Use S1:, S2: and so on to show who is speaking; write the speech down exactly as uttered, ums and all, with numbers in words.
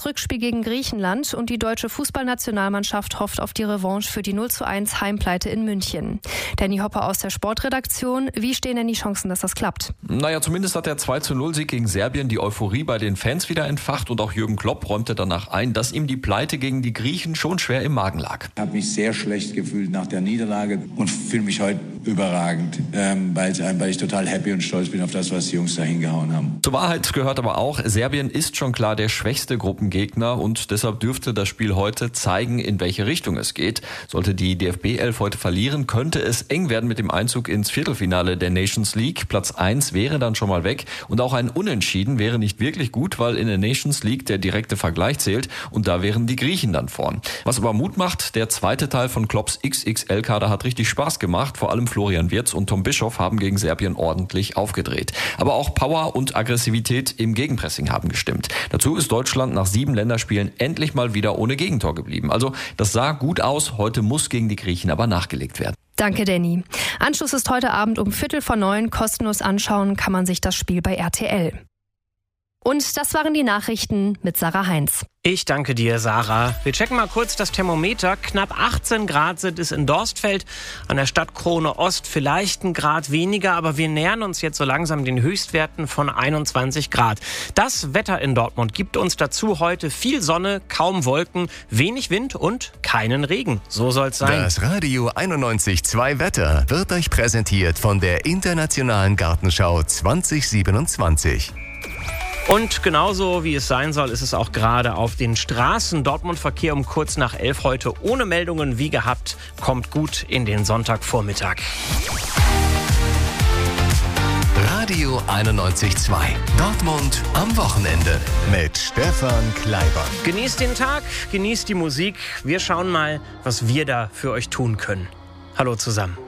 S1: Rückspiel gegen Griechenland und die deutsche Fußballnationalmannschaft hofft auf die Revanche für die null zu eins Heimpleite in München. Danny Hopper aus der Sportredaktion. Wie stehen denn die Chancen, dass das klappt?
S2: Naja, zumindest hat der zwei zu null Sieg gegen Serbien die Euphorie bei den Fans wieder entfacht und auch Jürgen Klopp räumte danach ein, dass ihm die Pleite gegen die Griechen schon schwer im Magen lag.
S3: Ich habe mich sehr schlecht gefühlt nach der Niederlage und fühle mich heute überragend, ähm, weil, weil ich total happy und stolz bin auf das, was die Jungs da hingehauen haben.
S2: Zur Wahrheit gehört aber auch, Serbien ist schon klar der schwächste Gruppengegner und deshalb dürfte das Spiel heute zeigen, in welche Richtung es geht. Sollte die D F B elf heute verlieren, könnte es eng werden mit dem Einzug ins Viertelfinale der Nations League. Platz eins wäre dann schon mal weg und auch ein Unentschieden wäre nicht wirklich gut, weil in der Nations League der direkte Vergleich zählt und da wären die Griechen dann vorn. Was aber Mut macht, der zweite Teil von Klopps X X L-Kader hat richtig Spaß gemacht. Vor allem Florian Wirtz und Tom Bischoff haben gegen Serbien ordentlich aufgedreht. Aber auch Power und Aggressivität im Gegenpressing haben gestimmt. Dazu ist Deutschland nach sieben Länderspielen endlich mal wieder ohne Gegentor geblieben. Also das sah gut aus, heute muss gegen die Griechen aber nachgelegt werden.
S1: Danke, Danny. Anschluss ist heute Abend um Viertel vor neun. Kostenlos anschauen kann man sich das Spiel bei R T L. Und das waren die Nachrichten mit Sarah Heinz.
S4: Ich danke dir, Sarah. Wir checken mal kurz das Thermometer. Knapp achtzehn Grad sind es in Dorstfeld. An der Stadtkrone Ost vielleicht ein Grad weniger, aber wir nähern uns jetzt so langsam den Höchstwerten von einundzwanzig Grad. Das Wetter in Dortmund gibt uns dazu heute viel Sonne, kaum Wolken, wenig Wind und keinen Regen. So soll's sein.
S5: Das Radio einundneunzig Komma zwei Wetter wird euch präsentiert von der Internationalen Gartenschau zwanzig siebenundzwanzig.
S4: Und genauso wie es sein soll, ist es auch gerade auf den Straßen. Dortmund-Verkehr um kurz nach elf heute ohne Meldungen wie gehabt. Kommt gut in den Sonntagvormittag.
S5: Radio einundneunzig Komma zwei. Dortmund am Wochenende mit Stefan Kleiber.
S4: Genießt den Tag, genießt die Musik. Wir schauen mal, was wir da für euch tun können. Hallo zusammen.